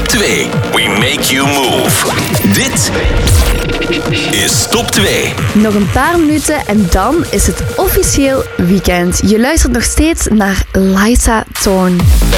2. We make you move. Dit is Top 2. Nog een paar minuten en dan is het officieel weekend. Je luistert nog steeds naar Liza Thorne.